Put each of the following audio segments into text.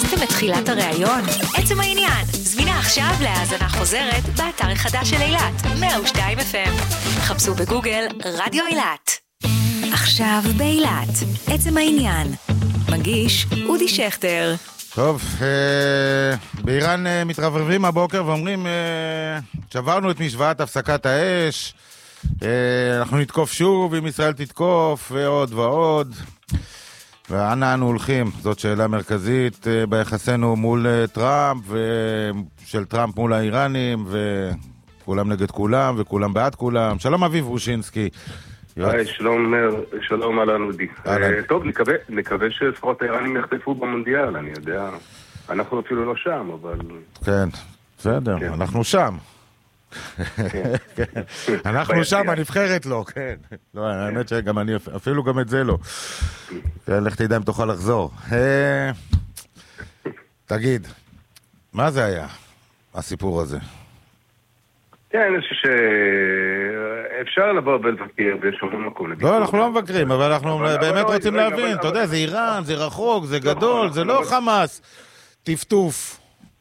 פספסתם את תחילת הראיון? עצם העניין, זמינה עכשיו להאזנה חוזרת באתר החדש של אילת, 102 FM. חפשו בגוגל רדיו אילת. עכשיו באילת, עצם העניין. מגיש אודי שכטר. טוב, באיראן מתרברבים הבוקר ואומרים, שברנו את משוואת הפסקת האש, אנחנו נתקוף שוב אם ישראל תתקוף, ועוד ועוד. ואנה אנו הולכים? זאת שאלה מרכזית ביחסנו מול טראמפ, ושל טראמפ מול האיראנים, וכולם נגד כולם, וכולם בעד כולם. שלום אביב רושינסקי. שלום אהלן אודי. טוב, נקווה שספרות האיראנים יחטפו במונדיאל, אני יודע. אנחנו אפילו לא שם, אבל... כן, בסדר, אנחנו שם. אנחנו שם, הנבחרת לא, כן. לא, האמת שגם אני, אפילו גם את זה לא. לך תדע אם תוכל לחזור. תגיד, מה זה היה, הסיפור הזה? כן, אני חושב שאפשר לבוא ולבקר בשום מקום. לא, אנחנו לא מבקרים, אבל אנחנו באמת רוצים להבין. אתה יודע, זה איראן, זה רחוק, זה גדול, זה לא חמאס. טפטוף.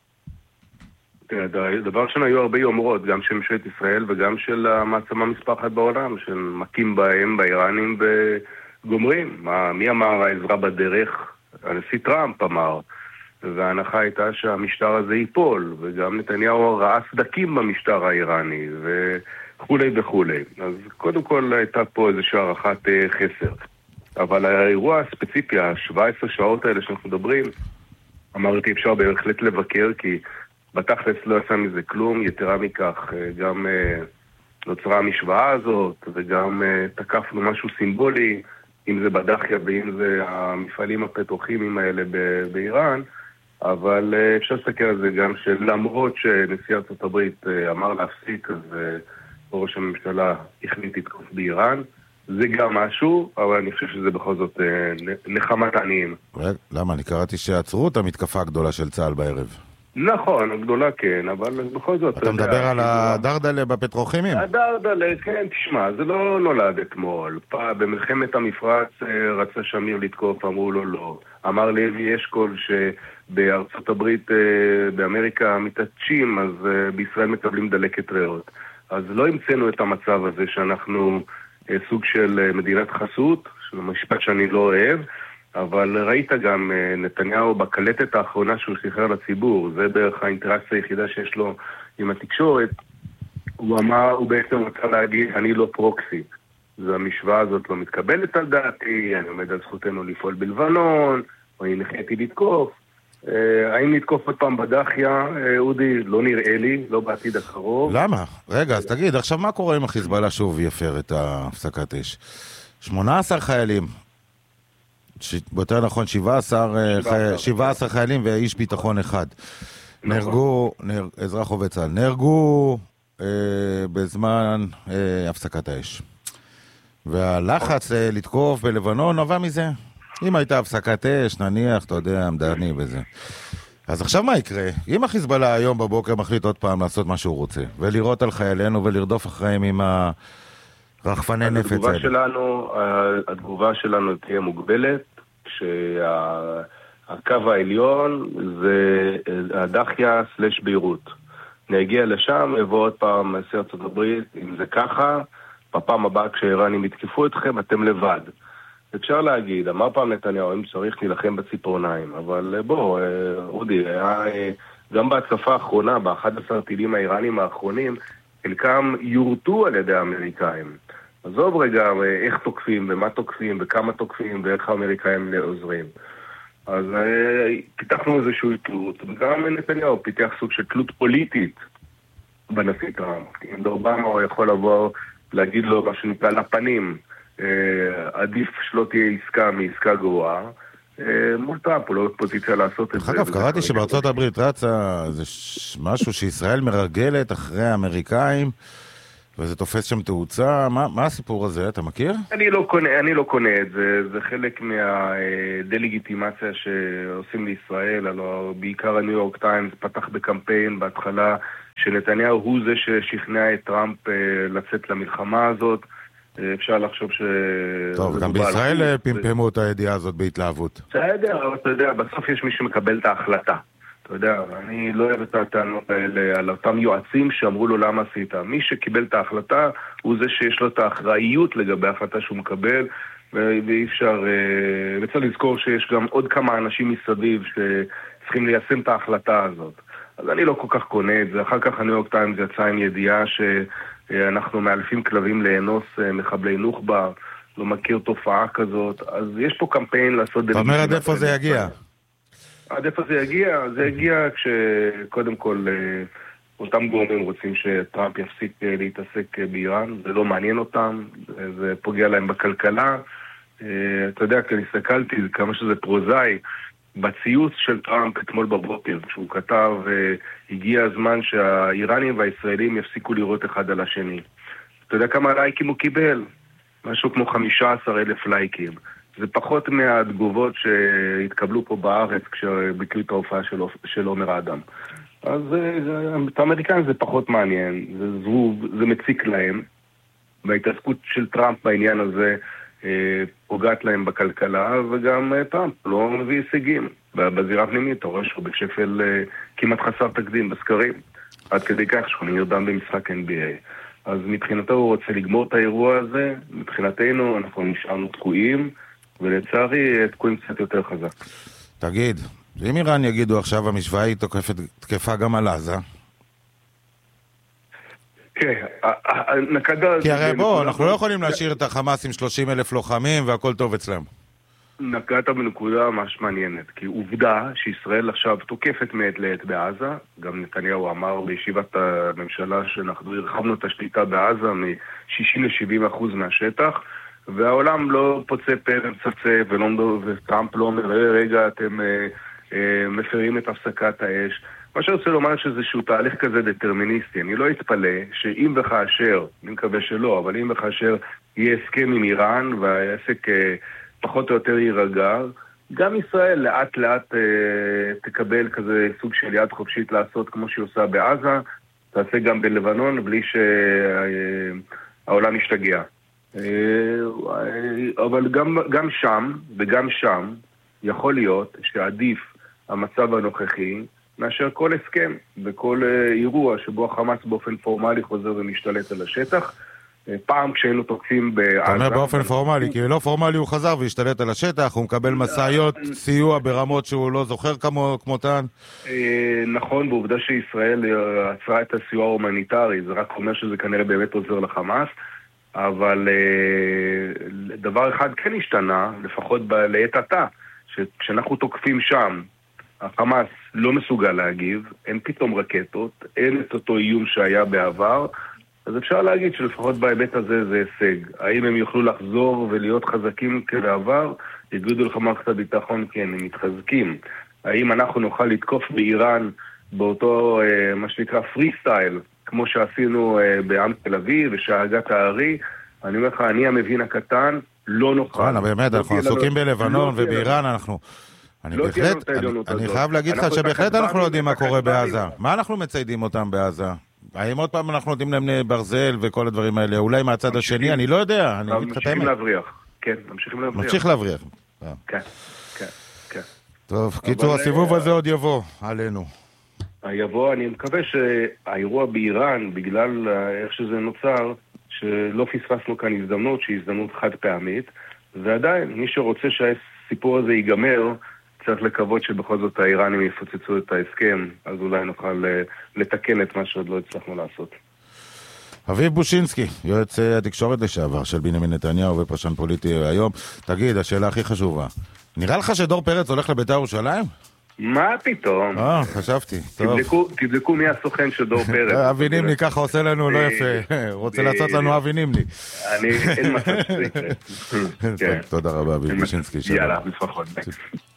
דבר ראשון, היו הרבה יומרות, גם של ממשלת ישראל וגם של המעצמה מספר אחת בעולם, שמכים בהם, באיראנים וגומרים. מי אמר העזרה בדרך? הנשיא טראמפ אמר. וההנחה הייתה שהמשטר הזה ייפול, וגם נתניהו ראה סדקים במשטר האיראני, וכולי וכולי. אז קודם כל הייתה פה איזושהי הערכת חסר. אבל האירוע הספציפי, ה-17 שעות האלה שאנחנו מדברים, אמרתי אפשר בהחלט לבקר, כי בתכלס לא יצא מזה כלום, יתרה מכך גם נוצרה המשוואה הזאת, וגם תקפנו משהו סימבולי, אם זה בדחיה ואם זה המפעלים הפטרוכימיים האלה באיראן, אבל אפשר לסתכל על זה גם שלמרות שנשיא ארצות הברית אמר להפסיק, אז ראש הממשלה החליט לתקוף באיראן, זה גם משהו, אבל אני חושב שזה בכל זאת נחמת עניים. למה? אני קראתי שעצרו את המתקפה הגדולה של צה"ל בערב. נכון, הגדולה כן, אבל בכל זאת... אתה מדבר על הדרדלה בפטרוכימים? הדרדלה, כן, תשמע, זה לא נולד אתמול. במלחמת המפרץ רצה שמיר לתקוף, אמרו לו לא. אמר לוי אשכול שבארצות הברית, באמריקה מתעטשים, אז בישראל מקבלים דלקת ריאות. אז לא המצאנו את המצב הזה שאנחנו סוג של מדינת חסות, שזה משפט שאני לא אוהב, אבל ראית גם נתניהו בקלטת האחרונה שהוא שחרר לציבור, זה בערך האינטראקציה היחידה שיש לו עם התקשורת, הוא בעצם רצה להגיד, אני לא פרוקסי. זו המשוואה הזאת לא מתקבלת על דעתי, אני עומד על זכותנו לפעול בלבנון, או אני נחייתי לתקוף. האם נתקוף עוד פעם בדחיה, אודי? לא נראה לי, לא בעתיד הקרוב. למה? רגע, אז תגיד, עכשיו מה קורה אם החיזבאללה שוב יפר את הפסקת אש? 18 חיילים. יותר נכון 17 חיילים ואיש ביטחון אחד נהרגו, אזרח עובד צה"ל נהרגו בזמן הפסקת האש, והלחץ לתקוף בלבנון נובע מזה. אם הייתה הפסקת אש נניח, אתה יודע, מדעני בזה. אז עכשיו מה יקרה? אם החיזבאללה היום בבוקר מחליט עוד פעם לעשות מה שהוא רוצה ולירות על חיילינו ולרדוף אחריהם עם רחפני נפץ. התגובה שלנו תהיה מוגבלת, שהקו העליון זה הדחיה סלש ביירות. נגיע לשם, יבוא עוד פעם נשיא ארצות הברית, אם זה ככה, בפעם הבאה כשהאיראנים יתקפו אתכם, אתם לבד. אפשר להגיד, אמר פעם נתניהו, אם צריך נלחם בציפורניים, אבל בוא, אודי, גם בהתקפה האחרונה, ב-11 טילים האיראנים האחרונים, חלקם יורטו על ידי האמריקאים. עזוב רגע איך תוקפים ומה תוקפים וכמה תוקפים ואיך האמריקאים עוזרים. אז פיתחנו איזשהו תלות, וגם נתניהו פיתח סוג של תלות פוליטית בנשיא טראמפ. אם אובמה הוא יכול לבוא להגיד לו מה שנקרא לפנים, עדיף שלא תהיה עסקה מעסקה גרועה, מול טראמפ הוא לא בפוזיציה לעשות את זה. אגב, קראתי שבארצות הברית רצה זה משהו שישראל מרגלת אחרי האמריקאים, וזה תופס שם תאוצה. מה הסיפור הזה? אתה מכיר? אני לא קונה את זה. זה חלק מהדלגיטימציה שעושים לישראל. הלוא בעיקר הניו יורק טיימס פתח בקמפיין בהתחלה שנתניהו הוא זה ששכנע את טראמפ לצאת למלחמה הזאת. אפשר לחשוב ש... טוב, גם בישראל פמפמו את הידיעה הזאת בהתלהבות. בסדר, אבל אתה יודע, בסוף יש מי שמקבל את ההחלטה. אתה יודע, אני לא אוהב את הטענות האלה על אותם יועצים שאמרו לו למה עשית. מי שקיבל את ההחלטה הוא זה שיש לו את האחראיות לגבי ההחלטה שהוא מקבל, ואי אפשר... וצריך לזכור שיש גם עוד כמה אנשים מסביב שצריכים ליישם את ההחלטה הזאת. אז אני לא כל כך קונה את זה. אחר כך הניו יורק טיימס יצא עם ידיעה שאנחנו מאלפים כלבים לאנוס מחבלי נוח'בה, לא מכיר תופעה כזאת. אז יש פה קמפיין לעשות... זאת אומרת, איפה זה יגיע? עד איפה זה יגיע? זה יגיע כשקודם כל אותם גורמים רוצים שטראמפ יפסיק להתעסק באיראן, זה לא מעניין אותם, זה פוגע להם בכלכלה. אתה יודע, כי אני הסתכלתי כמה שזה פרוזאי, בציוץ של טראמפ אתמול בבוקר, כשהוא כתב, הגיע הזמן שהאיראנים והישראלים יפסיקו לראות אחד על השני. אתה יודע כמה לייקים הוא קיבל? משהו כמו 15,000 לייקים. זה פחות מהתגובות שהתקבלו פה בארץ כשביטלו את ההופעה של עומר אדם. אז את האמריקאים זה פחות מעניין, זה זבוב, זה מציק להם, וההתעסקות של טראמפ בעניין הזה פוגעת להם בכלכלה, וגם טראמפ לא מביא הישגים. בזירה הפנימית אתה רואה שהוא בשפל כמעט חסר תקדים בסקרים, עד כדי כך שהוא נרדם במשחק NBA. אז מבחינתו הוא רוצה לגמור את האירוע הזה, מבחינתנו אנחנו נשארנו תקועים, ולצערי תקועים קצת יותר חזק. תגיד, אם איראן יגידו עכשיו המשוואה היא תקפה גם על עזה? כן, נקדה... כי הרי בוא, אנחנו לא יכולים להשאיר את החמאס עם 30,000 לוחמים והכל טוב אצלם. נקדת בנקודה ממש מעניינת, כי עובדה שישראל עכשיו תוקפת מעת לעת בעזה, גם נתניהו אמר בישיבת הממשלה שאנחנו הרחבנו את השליטה בעזה מ-60 ל-70% מהשטח, והעולם לא פוצה פה ומצפצה, וטראמפ לא אומר, רגע, אתם מפרים את הפסקת האש. מה שאני רוצה לומר שאיזשהו תהליך כזה דטרמיניסטי. אני לא אתפלא שאם וכאשר, אני מקווה שלא, אבל אם וכאשר יהיה הסכם עם איראן, והעסק פחות או יותר יירגע, גם ישראל לאט לאט תקבל כזה סוג של יד חופשית לעשות כמו שהיא עושה בעזה, תעשה גם בלבנון בלי שהעולם ישתגע. אבל גם שם וגם שם יכול להיות שעדיף המצב הנוכחי מאשר כל הסכם וכל אירוע שבו החמאס באופן פורמלי חוזר ומשתלט על השטח. פעם כשהיינו תוקפים בעזה... אתה אומר באופן פורמלי, כי לא פורמלי הוא חזר והשתלט על השטח, הוא מקבל מסעיות סיוע ברמות שהוא לא זוכר כמותן. נכון, בעובדה שישראל עצרה את הסיוע ההומניטרי, זה רק אומר שזה כנראה באמת עוזר לחמאס, אבל דבר אחד כן השתנה, לפחות לעת עתה, שכשאנחנו תוקפים שם, החמאס לא מסוגל להגיב, אין פתאום רקטות, אין את אותו איום שהיה בעבר, אז אפשר להגיד שלפחות בהיבט הזה זה הישג. האם הם יוכלו לחזור ולהיות חזקים כבעבר? יגידו לך מערכת הביטחון, כן, הם מתחזקים. האם אנחנו נוכל לתקוף באיראן באותו, מה שנקרא, פרי סטייל, כמו שעשינו בעם תל אביב ושהגת הארי? אני אומר לך, אני המבין הקטן, לא נוכל. באמת, אנחנו עסוקים בלבנון ובאיראן, אנחנו... אני חייב להגיד לך שבהחלט אנחנו לא יודעים מה קורה בעזה. מה אנחנו מציידים אותם בעזה? האם עוד פעם אנחנו נותנים להם ברזל וכל הדברים האלה? אולי מהצד השני? אני לא יודע. ממשיכים להבריח. כן, ממשיכים להבריח. ממשיך להבריח. כן, כן, כן. טוב, קיצור, הסיבוב הזה עוד יבוא עלינו. יבוא, אני מקווה שהאירוע באיראן, בגלל איך שזה נוצר, שלא פספסנו כאן הזדמנות, שהיא הזדמנות חד פעמית, ועדיין, מי שרוצה שהסיפור הזה ייגמר, צריך לקוות שבכל זאת האיראנים יפוצצו את ההסכם, אז אולי נוכל לתקן את מה שעוד לא הצלחנו לעשות. אביב בושינסקי, יועץ התקשורת לשעבר של בנימין נתניהו ופרשן פוליטי היום. תגיד, השאלה הכי חשובה, נראה לך שדור פרץ הולך לבית"ר ירושלים? מה פתאום? חשבתי. תבדקו מי הסוכן של דור פרץ. אבי נימני ככה עושה לנו לא יפה. רוצה לעשות לנו אבי נימני. אין מצב שזה יקרה. תודה רבה, אביב בושינסקי. יאללה, לפחות.